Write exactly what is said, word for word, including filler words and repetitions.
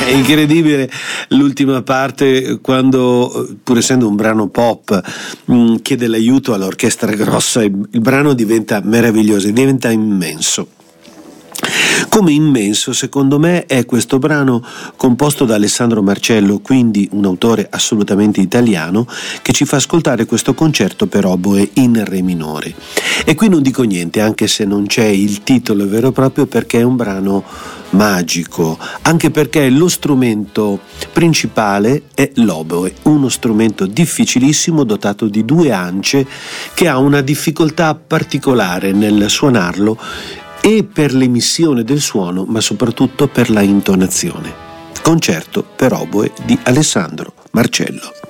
È incredibile l'ultima parte, quando, pur essendo un brano pop, mh, chiede l'aiuto all'orchestra grossa. Il, il brano diventa meraviglioso, diventa immenso. Come immenso, secondo me, è questo brano composto da Alessandro Marcello, quindi un autore assolutamente italiano, che ci fa ascoltare questo concerto per oboe in re minore. E qui non dico niente, anche se non c'è il titolo vero e proprio, perché è un brano magico, anche perché lo strumento principale è l'oboe, uno strumento difficilissimo dotato di due ance, che ha una difficoltà particolare nel suonarlo, e per l'emissione del suono, ma soprattutto per la intonazione. Concerto per oboe di Alessandro Marcello.